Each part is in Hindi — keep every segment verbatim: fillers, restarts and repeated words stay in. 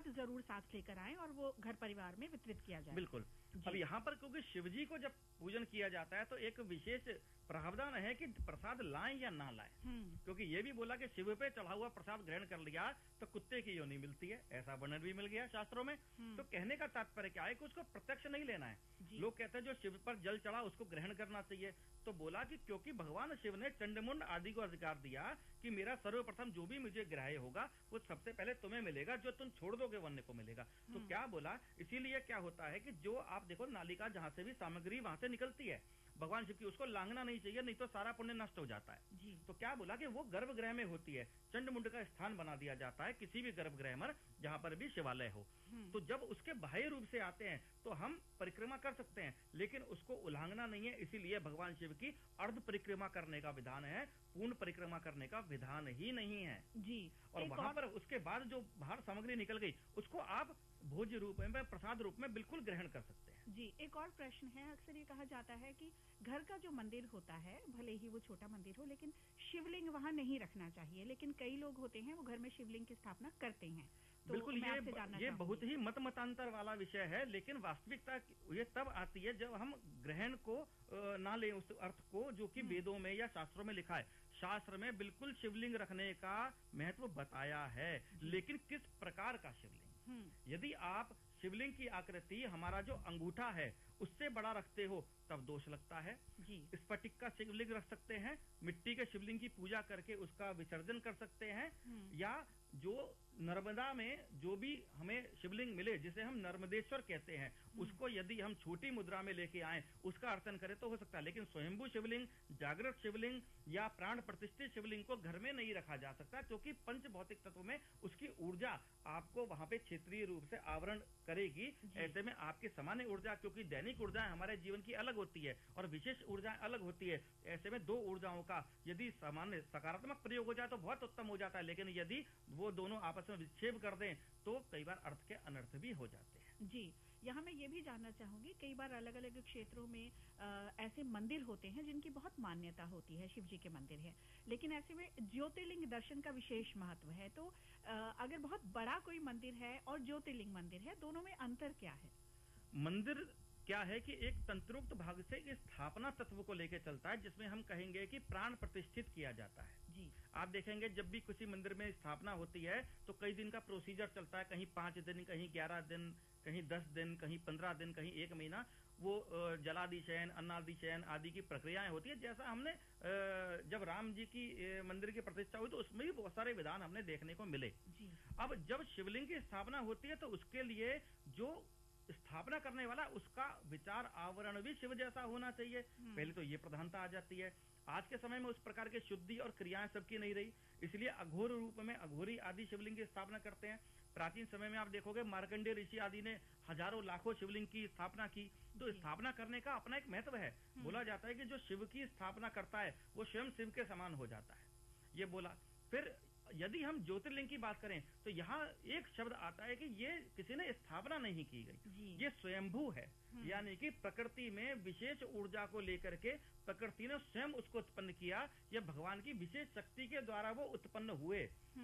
प्रसाद जरूर साथ लेकर आएं और वो घर परिवार में वितरित किया जाए। बिल्कुल। अब यहाँ पर क्योंकि शिव जी को जब पूजन किया जाता है तो एक विशेष प्रावधान है कि प्रसाद लाएं या ना लाएं, क्योंकि ये भी बोला कि शिव पे चढ़ा हुआ प्रसाद ग्रहण कर लिया तो कुत्ते की योनि मिलती है, ऐसा वर्णन भी मिल गया शास्त्रों में। तो कहने का तात्पर्य क्या है कि उसको प्रत्यक्ष नहीं लेना है। लोग कहते हैं जो शिव पर जल चढ़ा उसको ग्रहण करना चाहिए, तो बोला कि क्योंकि भगवान शिव ने चंडमुंड आदि को अधिकार दिया कि मेरा सर्वप्रथम जो भी मुझे ग्राह्य होगा वो सबसे पहले तुम्हें मिलेगा, जो तुम छोड़ दोगे वन्य को मिलेगा। तो क्या बोला, इसीलिए क्या होता है कि जो आप देखो नालिका जहां से भी सामग्री वहां से निकलती है भगवान शिव की, उसको लांघना नहीं चाहिए, नहीं तो सारा पुण्य नष्ट हो जाता है जी। तो क्या बोला कि वो गर्भगृह में होती है, चंडमुंड का स्थान बना दिया जाता है किसी भी गर्भगृह में जहां पर भी शिवालय हो। तो जब उसके बाह्य रूप से आते हैं तो हम परिक्रमा कर सकते हैं, लेकिन उसको उल्लंघना नहीं है। इसीलिए भगवान शिव की अर्ध परिक्रमा करने का विधान है, पूर्ण परिक्रमा करने का विधान ही नहीं है जी। और वहां पर उसके बाद जो बाहर सामग्री निकल गई उसको आप भोज्य रूप में, प्रसाद रूप में बिल्कुल ग्रहण कर सकते हैं जी। एक और प्रश्न है, अक्सर ये कहा जाता है कि घर का जो मंदिर होता है भले ही वो छोटा मंदिर हो लेकिन शिवलिंग वहां नहीं रखना चाहिए, लेकिन कई लोग होते हैं वो घर में शिवलिंग की स्थापना करते हैं। तो बिल्कुल, ये ये बहुत ही मत मतांतर वाला विषय है, लेकिन वास्तविकता ये तब आती है जब हम ग्रहण को ना ले उस अर्थ को जो कि वेदों में या शास्त्रों में लिखा है। शास्त्र में बिल्कुल शिवलिंग रखने का महत्व बताया है, लेकिन किस प्रकार का शिवलिंग। यदि आप शिवलिंग की आकृति हमारा जो अंगूठा है उससे बड़ा रखते हो तब दोष लगता है जी। स्फटिक का शिवलिंग रख सकते हैं, मिट्टी के शिवलिंग की पूजा करके उसका विसर्जन कर सकते हैं, या जो नर्मदा में जो भी हमें शिवलिंग मिले जिसे हम नर्मदेश्वर कहते हैं उसको यदि हम छोटी मुद्रा में लेके आए उसका अर्चन करें तो हो सकता है, लेकिन स्वयंभू शिवलिंग, जागृत शिवलिंग या प्राण प्रतिष्ठित शिवलिंग को घर में नहीं रखा जा सकता, क्योंकि पंच भौतिक तत्व में उसकी ऊर्जा आपको वहां पे क्षेत्रीय रूप से आवरण करेगी। ऐसे में आपकी सामान्य ऊर्जा, क्योंकि दैनिक ऊर्जा हमारे जीवन की अलग होती है और विशेष ऊर्जा अलग होती है, ऐसे में दो ऊर्जाओं का यदि सामान्य सकारात्मक प्रयोग हो जाए तो बहुत उत्तम हो जाता है, लेकिन यदि वो दोनों आपस में विक्षेप कर दें तो कई बार अर्थ के अनर्थ भी हो जाते हैं जी। यहाँ मैं ये भी जानना चाहूंगी, कई बार अलग अलग क्षेत्रों में आ, ऐसे मंदिर होते हैं जिनकी बहुत मान्यता होती है, शिव जी के मंदिर है, लेकिन ऐसे में ज्योतिर्लिंग दर्शन का विशेष महत्व है। तो आ, अगर बहुत बड़ा कोई मंदिर है और ज्योतिर्लिंग मंदिर है, दोनों में अंतर क्या है? मंदिर क्या है कि एक तंत्रोक्त भाग से इस स्थापना तत्व को लेकर चलता है, जिसमें हम कहेंगे कि प्राण प्रतिष्ठित किया जाता है जी। आप देखेंगे जब भी किसी मंदिर में स्थापना होती है तो कई दिन का प्रोसीजर चलता है, कहीं पांच दिन, कहीं ग्यारह दिन, कहीं दस दिन, कहीं पंद्रह दिन, कहीं एक महीना, वो जलादि शयन, अन्नादि शयन आदि की प्रक्रियाएं होती है। जैसा हमने जब राम जी की मंदिर की प्रतिष्ठा हुई तो उसमें भी बहुत सारे विधान हमने देखने को मिले जी। अब जब शिवलिंग की स्थापना होती है तो उसके लिए जो स्थापना करने वाला उसका विचार आवरण भी शिव जैसा होना चाहिए, पहले तो ये प्रधानता आ जाती है। आज के समय में उस प्रकार के शुद्धि और क्रियाएं सबकी नहीं रही, इसलिए अघोर रूप में अघोरी आदि शिवलिंग की स्थापना करते हैं। प्राचीन समय में आप देखोगे मार्कंडेय ऋषि आदि ने हजारों लाखों शिवलिंग की स्थापना की, तो स्थापना करने का अपना एक महत्व है। बोला जाता है कि जो शिव की स्थापना करता है वो स्वयं शिव के समान हो जाता है, ये बोला। फिर यदि हम ज्योतिर्लिंग की बात करें तो यहाँ एक शब्द आता है कि ये किसी ने स्थापना नहीं की गई, ये स्वयंभू है, यानी कि प्रकृति में विशेष ऊर्जा को लेकर के प्रकृति ने स्वयं उसको उत्पन्न किया, यह भगवान की विशेष शक्ति के द्वारा वो उत्पन्न हुए।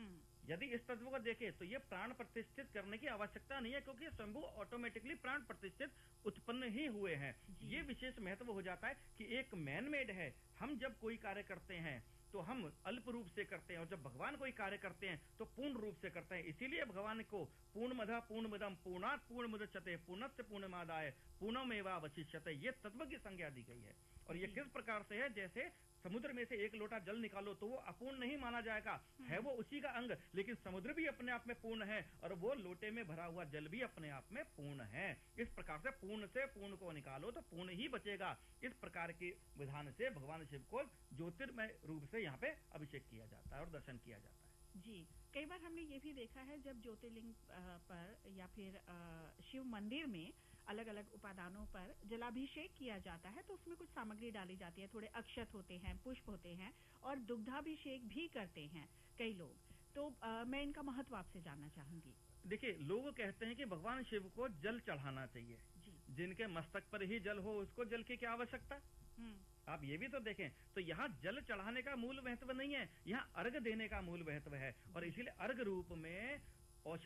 यदि इस तत्व को देखें तो ये प्राण प्रतिष्ठित करने की आवश्यकता नहीं है, क्योंकि स्वयंभू ऑटोमेटिकली प्राण प्रतिष्ठित उत्पन्न ही हुए हैं। ये विशेष महत्व हो जाता है कि एक मैन मेड है। हम जब कोई कार्य करते हैं तो हम अल्प रूप से करते हैं, और जब भगवान कोई कार्य करते हैं तो पूर्ण रूप से करते हैं। इसीलिए भगवान को पूर्णमदः पूर्णमिदं पूर्णात् पूर्णमुदच्यते पूर्णस्य पूर्णमादाय पूर्णमेवावशिष्यते ये तत्व की संज्ञा दी गई है। और ये किस प्रकार से है, जैसे समुद्र में से एक लोटा जल निकालो तो वो अपूर्ण नहीं माना जाएगा, है वो उसी का अंग, लेकिन समुद्र भी अपने आप में पूर्ण है और वो लोटे में भरा हुआ जल भी अपने आप में पूर्ण है। इस प्रकार से पूर्ण से पूर्ण को निकालो तो पूर्ण ही बचेगा। इस प्रकार के विधान से भगवान शिव को ज्योतिर्मय रूप से यहाँ पे अभिषेक किया जाता है और दर्शन किया जाता है जी। कई बार हमने ये भी देखा है जब ज्योतिर्लिंग पर या फिर शिव मंदिर में अलग अलग उपादानों पर जलाभिषेक किया जाता है तो उसमें कुछ सामग्री डाली जाती है, थोड़े अक्षत होते हैं, पुष्प होते हैं और दुग्धाभिषेक भी करते हैं कई लोग। तो आ, मैं इनका महत्व आपसे जानना चाहूंगी। देखिए, लोग कहते हैं कि भगवान शिव को जल चढ़ाना चाहिए जी। जिनके मस्तक पर ही जल हो उसको जल की क्या आवश्यकता। आप ये भी तो देखें, तो यहाँ जल चढ़ाने का मूल महत्व नहीं है, यहाँ अर्घ देने का मूल महत्व है। और इसीलिए अर्घ रूप में